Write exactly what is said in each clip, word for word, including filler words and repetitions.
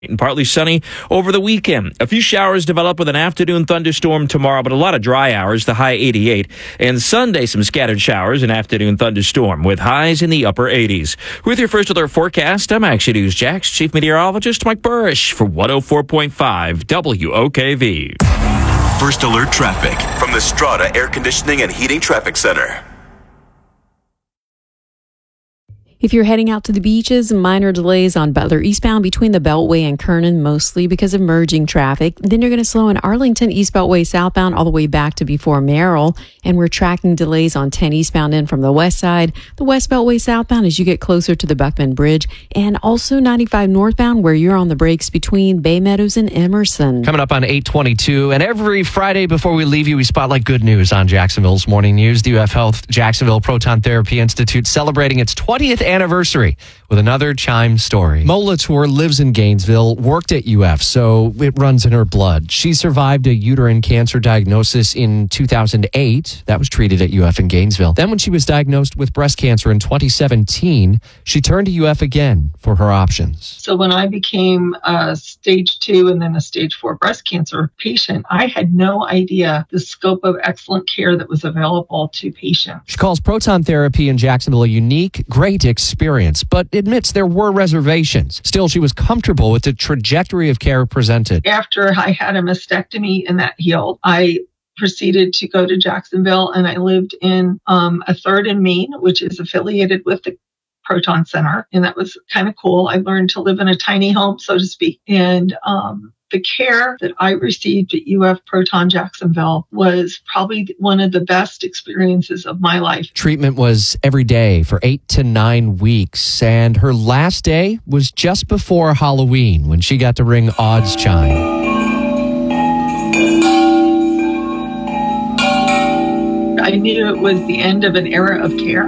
And partly sunny over the weekend. A few showers develop with an afternoon thunderstorm tomorrow, but a lot of dry hours, the high eighty-eight. And Sunday, some scattered showers and afternoon thunderstorm with highs in the upper eighties. With your first alert forecast, I'm Action News Jax Chief Meteorologist Mike Burrish for one oh four point five W O K V. First alert traffic from the Strata Air Conditioning and Heating Traffic Center. If you're heading out to the beaches, minor delays on Butler eastbound between the Beltway and Kernan, mostly because of merging traffic. Then you're going to slow in Arlington East Beltway southbound all the way back to before Merrill. And we're tracking delays on ten eastbound in from the west side, the West Beltway southbound as you get closer to the Buckman Bridge, and also ninety-five northbound where you're on the brakes between Bay Meadows and Emerson. Coming up on eight twenty-two, and every Friday before we leave you, we spotlight good news on Jacksonville's Morning News. The U F Health Jacksonville Proton Therapy Institute celebrating its twentieth anniversary with another Chime story. Molitor lives in Gainesville, worked at U F, so it runs in her blood. She survived a uterine cancer diagnosis in two thousand eight. That was treated at U F in Gainesville. Then when she was diagnosed with breast cancer in twenty seventeen, she turned to U F again for her options. So when I became a stage two and then a stage four breast cancer patient, I had no idea the scope of excellent care that was available to patients. She calls proton therapy in Jacksonville a unique, great experience, but admits there were reservations. Still, she was comfortable with the trajectory of care presented. After I had a mastectomy and that healed, I proceeded to go to Jacksonville, and I lived in um, a third and Main, which is affiliated with the Proton Center, and that was kind of cool. I learned to live in a tiny home, so to speak, and um, the care that I received at U F Proton Jacksonville was probably one of the best experiences of my life. Treatment was every day for eight to nine weeks, and her last day was just before Halloween when she got to ring Odd's chime. I knew it was the end of an era of care,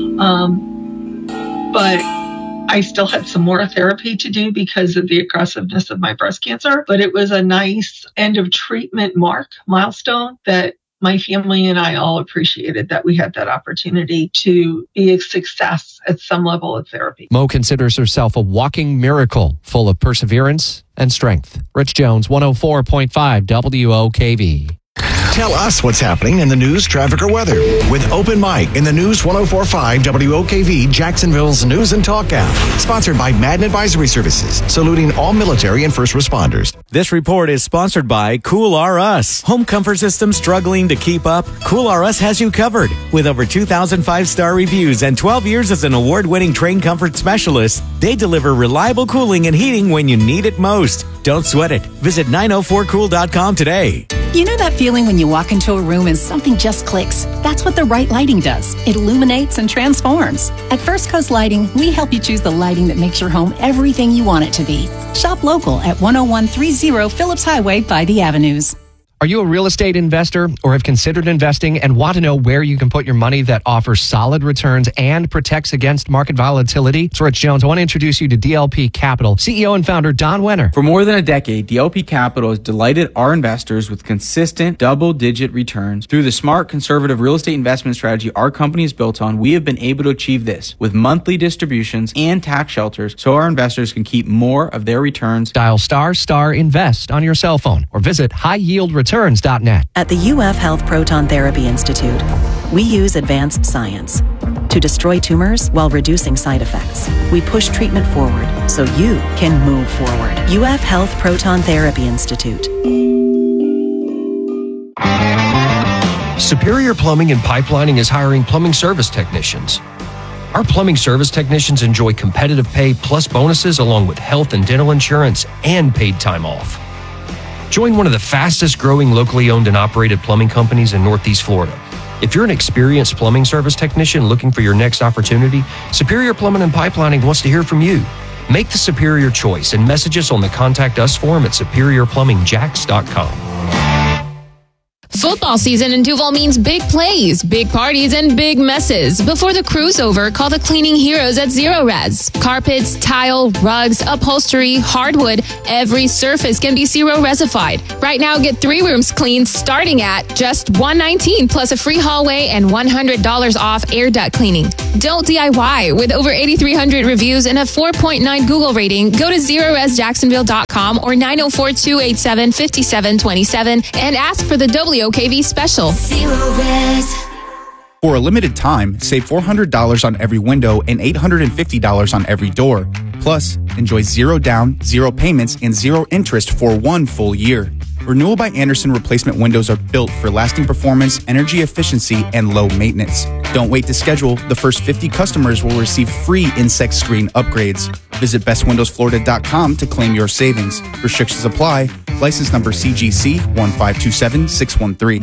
um, but I still had some more therapy to do because of the aggressiveness of my breast cancer, but it was a nice end of treatment mark, milestone that my family and I all appreciated, that we had that opportunity to be a success at some level of therapy. Mo considers herself a walking miracle, full of perseverance and strength. Rich Jones, one oh four point five W O K V. Tell us what's happening in the news, traffic, or weather with Open Mic in the News one oh four point five W O K V, Jacksonville's News and Talk app. Sponsored by Madden Advisory Services, saluting all military and first responders. This report is sponsored by Cool R Us. Home comfort systems struggling to keep up? Cool R Us has you covered. With over two thousand five-star reviews and twelve years as an award-winning train comfort specialist, they deliver reliable cooling and heating when you need it most. Don't sweat it. Visit nine oh four cool dot com today. You know that feeling when you walk into a room and something just clicks? That's what the right lighting does. It illuminates and transforms. At First Coast Lighting, we help you choose the lighting that makes your home everything you want it to be. Shop local at one oh one thirty Phillips Highway by the Avenues. Are you a real estate investor or have considered investing and want to know where you can put your money that offers solid returns and protects against market volatility? It's Rich Jones. I want to introduce you to D L P Capital, C E O and founder Don Wenner. For more than a decade, D L P Capital has delighted our investors with consistent double-digit returns. Through the smart, conservative real estate investment strategy our company is built on, we have been able to achieve this with monthly distributions and tax shelters so our investors can keep more of their returns. Dial star star invest on your cell phone or visit high yield returns dot net. At the U F Health Proton Therapy Institute, we use advanced science to destroy tumors while reducing side effects. We push treatment forward so you can move forward. U F Health Proton Therapy Institute. Superior Plumbing and Pipelining is hiring plumbing service technicians. Our plumbing service technicians enjoy competitive pay plus bonuses along with health and dental insurance and paid time off. Join one of the fastest growing locally owned and operated plumbing companies in Northeast Florida. If you're an experienced plumbing service technician looking for your next opportunity, Superior Plumbing and Pipelining wants to hear from you. Make the superior choice and message us on the Contact Us form at superior plumbing jacks dot com. Football season in Duval means big plays, big parties, and big messes. Before the crew's over, call the cleaning heroes at Zero Res. Carpets, tile, rugs, upholstery, hardwood, every surface can be Zero Resified. Right now, get three rooms cleaned starting at just one hundred nineteen dollars plus a free hallway and one hundred dollars off air duct cleaning. Don't D I Y. With over eighty-three hundred reviews and a four point nine Google rating, go to zero res jacksonville dot com or nine oh four, two eight seven, five seven two seven and ask for the W O K V special. Zero Res. For a limited time, save four hundred dollars on every window and eight hundred fifty dollars on every door. Plus, enjoy zero down, zero payments, and zero interest for one full year. Renewal by Andersen replacement windows are built for lasting performance, energy efficiency, and low maintenance. Don't wait to schedule. The first fifty customers will receive free insect screen upgrades. Visit best windows florida dot com to claim your savings. Restrictions apply. License number C G C one five two seven six one three.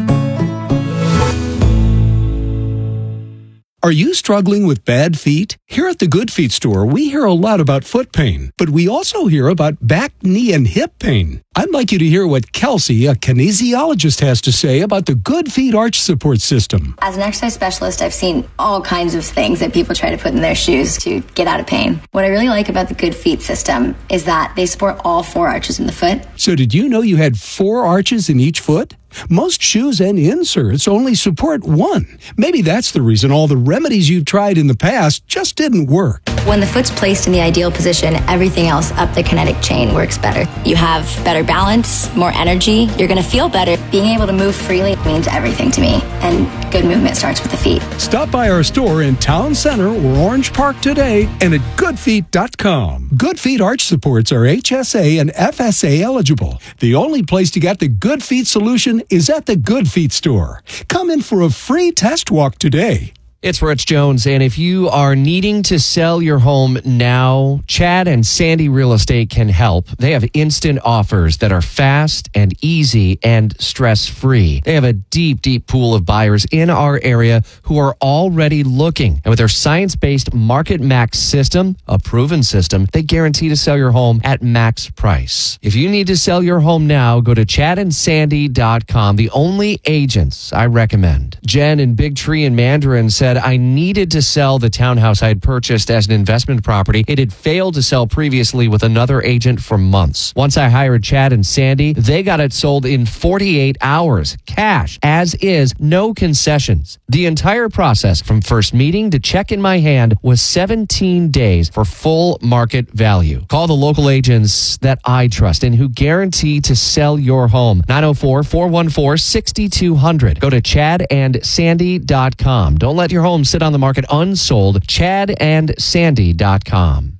Are you struggling with bad feet? Here at the Good Feet store, we hear a lot about foot pain, but we also hear about back, knee, and hip pain. I'd like you to hear what Kelsey, a kinesiologist, has to say about the Good Feet arch support system. As an exercise specialist, I've seen all kinds of things that people try to put in their shoes to get out of pain. What I really like about the Good Feet system is that they support all four arches in the foot. So did you know you had four arches in each foot? Most shoes and inserts only support one. Maybe that's the reason all the remedies you've tried in the past just didn't work. When the foot's placed in the ideal position, everything else up the kinetic chain works better. You have better balance, more energy, you're going to feel better. Being able to move freely means everything to me, and good movement starts with the feet. Stop by our store in Town Center or Orange Park today and at good feet dot com. Good Feet arch supports are H S A and F S A eligible. The only place to get the Good Feet solution is at the Good Feet store. Come in for a free test walk today. It's Rich Jones, and if you are needing to sell your home now, Chad and Sandy Real Estate can help. They have instant offers that are fast and easy and stress-free. They have a deep, deep pool of buyers in our area who are already looking. And with their science-based Market Max system, a proven system, they guarantee to sell your home at max price. If you need to sell your home now, go to chad and sandy dot com. The only agents I recommend. Jen in Big Tree and Mandarin said, I needed to sell the townhouse I had purchased as an investment property. It had failed to sell previously with another agent for months. Once I hired Chad and Sandy, they got it sold in forty-eight hours. Cash, as is, no concessions. The entire process from first meeting to check in my hand was seventeen days for full market value. Call the local agents that I trust and who guarantee to sell your home. nine oh four, four one four, six two zero zero. Go to chad and sandy dot com. Don't let your home sit on the market unsold. chad and sandy dot com.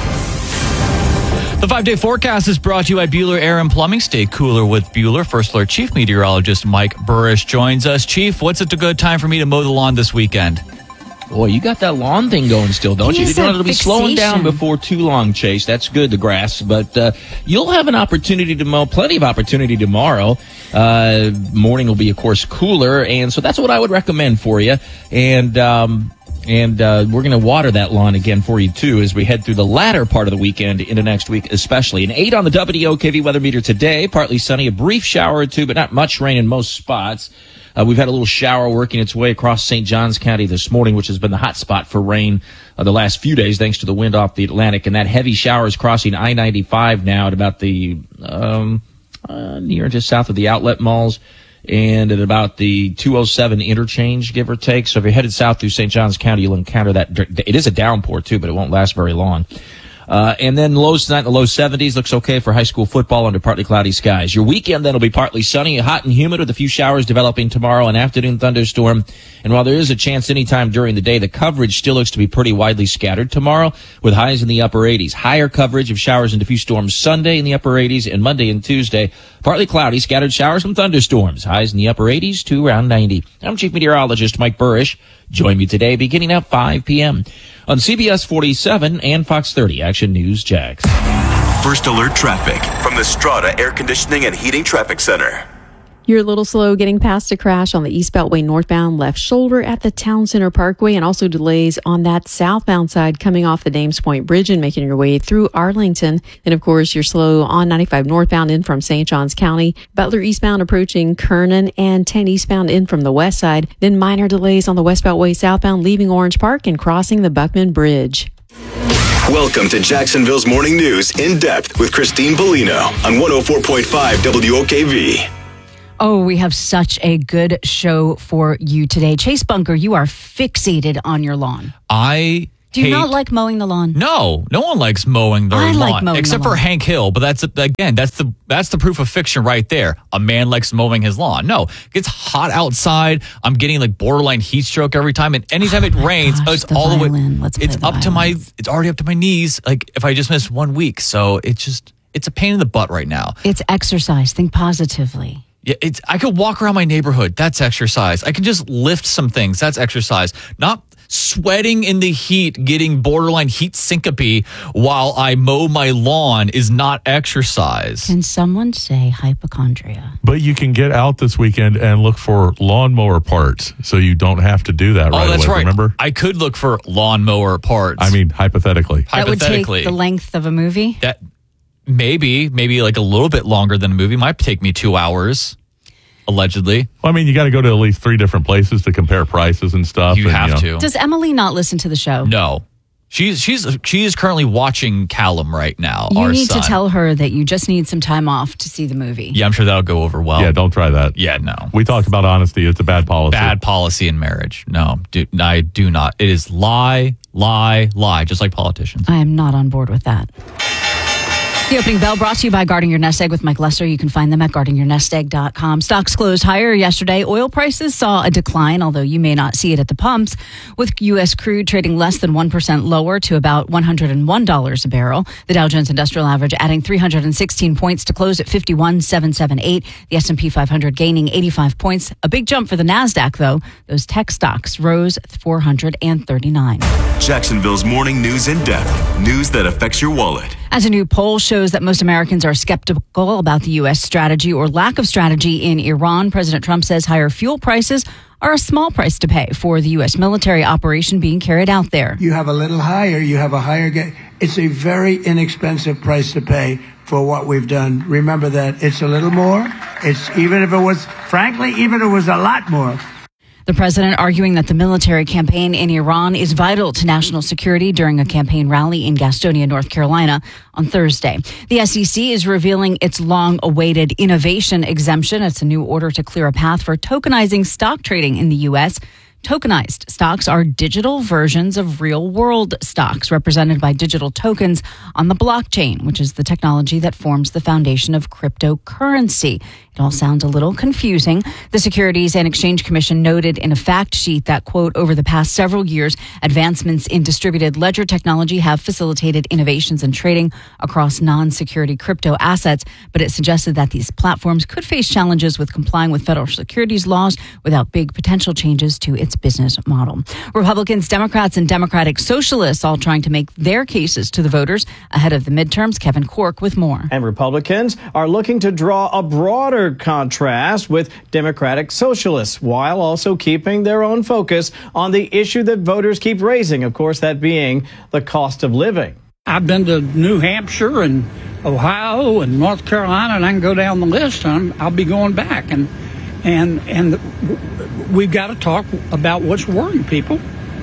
The five-day forecast is brought to you by Bueller Air and Plumbing. Stay cooler with Bueller. First Alert Chief Meteorologist Mike Burrish joins us. Chief, what's it a good time for me to mow the lawn this weekend? Boy, you got that lawn thing going still, don't He you? has You don't that have to be slowing down before too long, Chase. That's good, the grass. But uh, you'll have an opportunity to mow, plenty of opportunity tomorrow. Uh, morning will be, of course, cooler. And so that's what I would recommend for you. And um, and uh, we're going to water that lawn again for you, too, as we head through the latter part of the weekend into next week, especially. An eight on the W O K V weather meter today. Partly sunny, a brief shower or two, but not much rain in most spots. Uh, we've had a little shower working its way across Saint Johns County this morning, which has been the hot spot for rain uh, the last few days, thanks to the wind off the Atlantic. And that heavy shower is crossing I ninety-five now at about the um, uh, near just south of the outlet malls and at about the two oh seven interchange, give or take. So if you're headed south through Saint Johns County, you'll encounter that. It is a downpour, too, but it won't last very long. Uh, and then lows tonight in the low seventies. Looks okay for high school football under partly cloudy skies. Your weekend then will be partly sunny, hot and humid with a few showers developing tomorrow, an afternoon thunderstorm. And while there is a chance anytime during the day, the coverage still looks to be pretty widely scattered tomorrow with highs in the upper eighties. Higher coverage of showers and diffuse storms Sunday in the upper eighties and Monday and Tuesday. Partly cloudy, scattered showers and thunderstorms. Highs in the upper eighties to around ninety. I'm Chief Meteorologist Mike Burrish. Join me today beginning at five p.m. on C B S forty-seven and Fox thirty Action News Jax. First Alert Traffic from the Strata Air Conditioning and Heating Traffic Center. You're a little slow getting past a crash on the East Beltway northbound left shoulder at the Town Center Parkway, and also delays on that southbound side coming off the Dames Point Bridge and making your way through Arlington. And of course, you're slow on ninety-five northbound in from Saint Johns County, Butler eastbound approaching Kernan, and ten eastbound in from the west side. Then minor delays on the West Beltway southbound leaving Orange Park and crossing the Buckman Bridge. Welcome to Jacksonville's Morning News in depth with Christine Bellino on one oh four point five W O K V. Oh, we have such a good show for you today. Chase Bunker, you are fixated on your lawn. I Do you hate- not like mowing the lawn? No, no one likes mowing their I lawn like mowing except the for lawn. Hank Hill. But that's again, that's the that's the proof of fiction right there. A man likes mowing his lawn. No, it gets hot outside. I'm getting like borderline heat stroke every time, and anytime it rains, gosh, it's the all violin. the way. Let's it's play up the to my. It's already up to my knees. Like if I just missed one week, so it's just it's a pain in the butt right now. It's exercise. Think positively. Yeah, it's. I could walk around my neighborhood. That's exercise. I can just lift some things. That's exercise. Not sweating in the heat, getting borderline heat syncope while I mow my lawn is not exercise. Can someone say hypochondria? But you can get out this weekend and look for lawnmower parts, so you don't have to do that right Oh, that's away. right. Remember? I could look for lawnmower parts. I mean, hypothetically. That would take Hypothetically. the length of a movie? That maybe, maybe like a little bit longer than a movie. Might take me two hours, allegedly. Well, I mean, you got to go to at least three different places to compare prices and stuff. You and, have know. to. Does Emily not listen to the show? No. She's she's she is currently watching Callum right now. You our need son. to tell her that you just need some time off to see the movie. Yeah, I'm sure that'll go over well. Yeah, don't try that. Yeah, no. We talked about honesty. It's a bad policy. Bad policy in marriage. No, do, I do not. It is lie, lie, lie, just like politicians. I am not on board with that. The opening bell brought to you by Guarding Your Nest Egg with Mike Lesser. You can find them at guarding your nest egg dot com. Stocks closed higher yesterday. Oil prices saw a decline, although you may not see it at the pumps, with U S crude trading less than one percent lower to about one hundred one dollars a barrel. The Dow Jones Industrial Average adding three hundred sixteen points to close at fifty-one thousand seven hundred seventy-eight. The S and P five hundred gaining eighty-five points. A big jump for the NASDAQ, though. Those tech stocks rose four hundred thirty-nine. Jacksonville's Morning News in depth. News that affects your wallet. As a new poll shows that most Americans are skeptical about the U S strategy or lack of strategy in Iran, President Trump says higher fuel prices are a small price to pay for the U S military operation being carried out there. You have a little higher, you have a higher ga- it's a very inexpensive price to pay for what we've done. Remember that it's a little more. It's even if it was, frankly, even if it was a lot more. The president arguing that the military campaign in Iran is vital to national security during a campaign rally in Gastonia, North Carolina on Thursday. The S E C is revealing its long-awaited innovation exemption. It's a new order to clear a path for tokenizing stock trading in the U S. Tokenized stocks are digital versions of real-world stocks represented by digital tokens on the blockchain, which is the technology that forms the foundation of cryptocurrency. It all sounds a little confusing. The Securities and Exchange Commission noted in a fact sheet that, quote, over the past several years, advancements in distributed ledger technology have facilitated innovations in trading across non-security crypto assets, but it suggested that these platforms could face challenges with complying with federal securities laws without big potential changes to its business model. Republicans, Democrats, and Democratic Socialists all trying to make their cases to the voters ahead of the midterms. Kevin Cork with more. And Republicans are looking to draw a broader contrast with Democratic Socialists while also keeping their own focus on the issue that voters keep raising, of course, that being the cost of living. I've been to New Hampshire and Ohio and North Carolina, and I can go down the list. And I'm, I'll be going back, and and and we've got to talk about what's worrying people,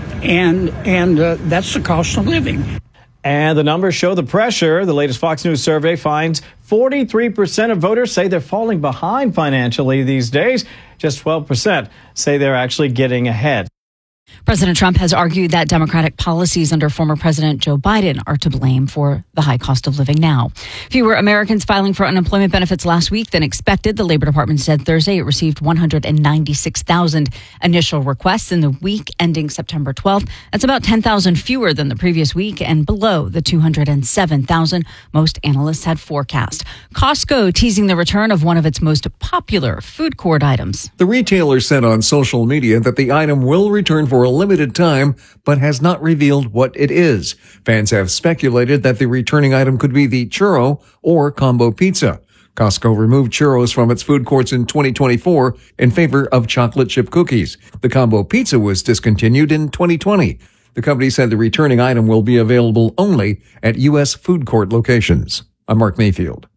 and and uh, that's the cost of living. And the numbers show the pressure. The latest Fox News survey finds forty-three percent of voters say they're falling behind financially these days. Just twelve percent say they're actually getting ahead. President Trump has argued that Democratic policies under former President Joe Biden are to blame for the high cost of living now. Fewer Americans filing for unemployment benefits last week than expected. The Labor Department said Thursday it received one hundred ninety-six thousand initial requests in the week ending September twelfth. That's about ten thousand fewer than the previous week and below the two hundred seven thousand most analysts had forecast. Costco teasing the return of one of its most popular food court items. The retailer said on social media that the item will return for a limited time, but has not revealed what it is. Fans have speculated that the returning item could be the churro or combo pizza. Costco removed churros from its food courts in twenty twenty-four in favor of chocolate chip cookies. The combo pizza was discontinued in twenty twenty. The company said the returning item will be available only at U S food court locations. I'm Mark Mayfield.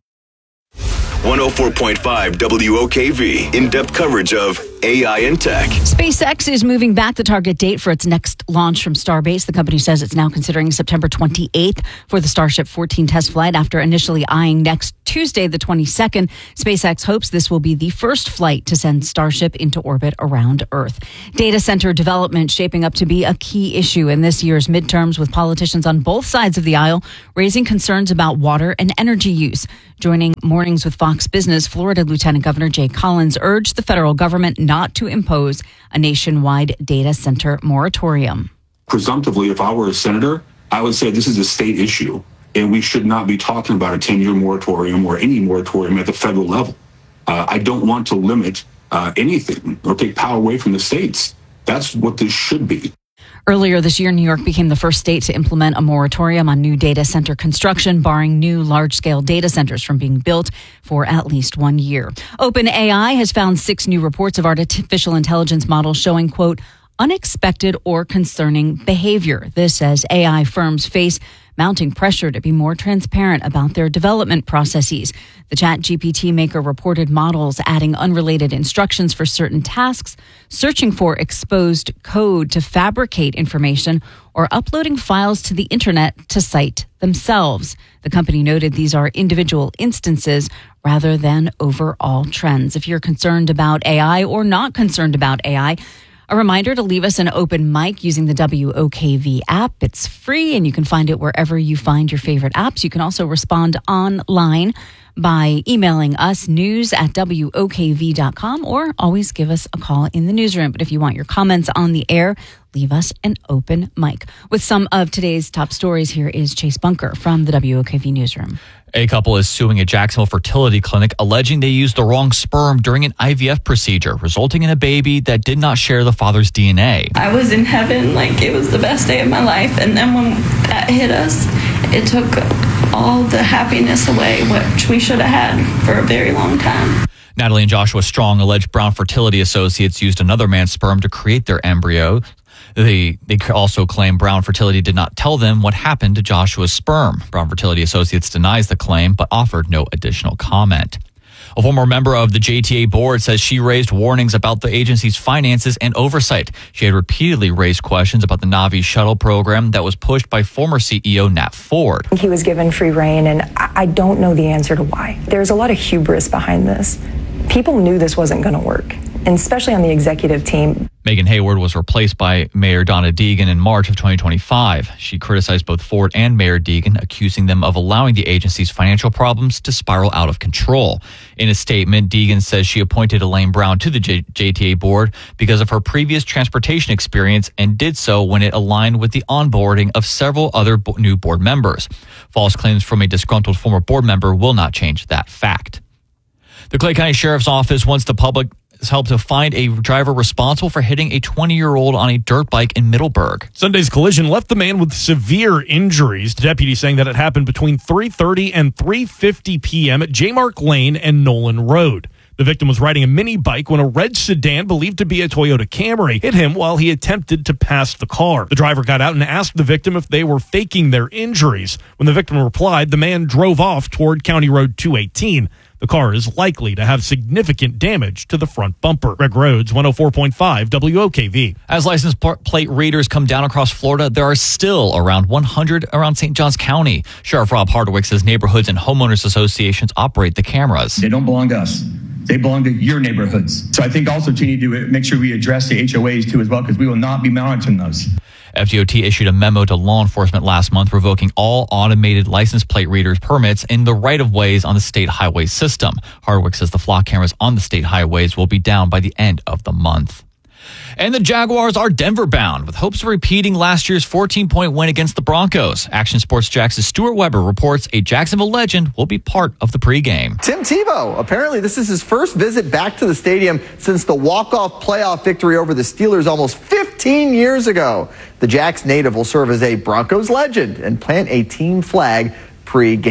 one oh four point five W O K V. In-depth coverage of A I and tech. SpaceX is moving back the target date for its next launch from Starbase. The company says it's now considering September twenty-eighth for the Starship fourteen test flight after initially eyeing next Tuesday, the twenty-second. SpaceX hopes this will be the first flight to send Starship into orbit around Earth. Data center development shaping up to be a key issue in this year's midterms, with politicians on both sides of the aisle raising concerns about water and energy use. Joining Mornings with Fox Business, Florida Lieutenant Governor Jay Collins urged the federal government not to impose a nationwide data center moratorium. Presumptively, if I were a senator, I would say this is a state issue, and we should not be talking about a ten-year moratorium or any moratorium at the federal level. Uh, I don't want to limit uh, anything or take power away from the states. That's what this should be. Earlier this year, New York became the first state to implement a moratorium on new data center construction, barring new large-scale data centers from being built for at least one year. OpenAI has found six new reports of artificial intelligence models showing, quote, unexpected or concerning behavior. This as A I firms face mounting pressure to be more transparent about their development processes. The ChatGPT maker reported models adding unrelated instructions for certain tasks, searching for exposed code to fabricate information, or uploading files to the internet to cite themselves. The company noted these are individual instances rather than overall trends. If you're concerned about A I or not concerned about A I, a reminder to leave us an open mic using the W O K V app. It's free and you can find it wherever you find your favorite apps. You can also respond online by emailing us news at W O K V dot com or always give us a call in the newsroom. But if you want your comments on the air, leave us an open mic. With some of today's top stories, here is Chase Bunker from the W O K V newsroom. A couple is suing a Jacksonville fertility clinic, alleging they used the wrong sperm during an I V F procedure, resulting in a baby that did not share the father's D N A. I was in heaven, like it was the best day of my life. And then when that hit us, it took all the happiness away, which we should have had for a very long time. Natalie and Joshua Strong allege Brown Fertility Associates used another man's sperm to create their embryo. They, they also claim Brown Fertility did not tell them what happened to Joshua's sperm. Brown Fertility Associates denies the claim, but offered no additional comment. A former member of the J T A board says she raised warnings about the agency's finances and oversight. She had repeatedly raised questions about the Navi shuttle program that was pushed by former C E O Nat Ford. He was given free rein, and I don't know the answer to why. There's a lot of hubris behind this. People knew this wasn't going to work, and especially on the executive team. Megan Hayward was replaced by Mayor Donna Deegan in March of twenty twenty-five. She criticized both Ford and Mayor Deegan, accusing them of allowing the agency's financial problems to spiral out of control. In a statement, Deegan says she appointed Elaine Brown to the J- JTA board because of her previous transportation experience and did so when it aligned with the onboarding of several other bo- new board members. False claims from a disgruntled former board member will not change that fact. The Clay County Sheriff's Office wants the public help to find a driver responsible for hitting a twenty-year-old on a dirt bike in Middleburg. Sunday's collision left the man with severe injuries. The deputy saying that it happened between three thirty and three fifty p.m. at J. Mark Lane and Nolan Road. The victim was riding a mini bike when a red sedan believed to be a Toyota Camry hit him while he attempted to pass the car. The driver got out and asked the victim if they were faking their injuries. When the victim replied, the man drove off toward County Road two eighteen. The car is likely to have significant damage to the front bumper. Greg Rhodes, one oh four point five W O K V. As license plate readers come down across Florida, there are still around one hundred around Saint Johns County. Sheriff Rob Hardwick says neighborhoods and homeowners associations operate the cameras. They don't belong to us. They belong to your neighborhoods. So I think also to need to make sure we address the H O As too as well, because we will not be monitoring those. F D O T issued a memo to law enforcement last month revoking all automated license plate readers permits in the right-of-ways on the state highway system. Hardwick says the flock cameras on the state highways will be down by the end of the month. And the Jaguars are Denver-bound with hopes of repeating last year's fourteen-point win against the Broncos. Action Sports Jax's Stuart Weber reports a Jacksonville legend will be part of the pregame. Tim Tebow, apparently this is his first visit back to the stadium since the walk-off playoff victory over the Steelers almost fifteen years ago. The Jax native will serve as a Broncos legend and plant a team flag pregame.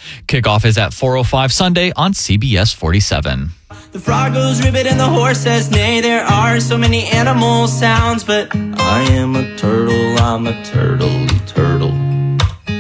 Kickoff is at four oh five Sunday on C B S forty-seven. The frog goes ribbit and the horse says nay. There are so many animal sounds, but I am a turtle, I'm a turtle, turtle.